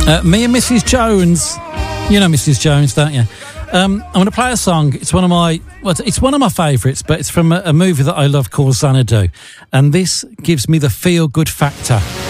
Me and Mrs. Jones. You know Mrs. Jones, don't you? I'm going to play a song. It's one of my favourites, but it's from a movie that I love called Xanadu, and this gives me the feel good factor.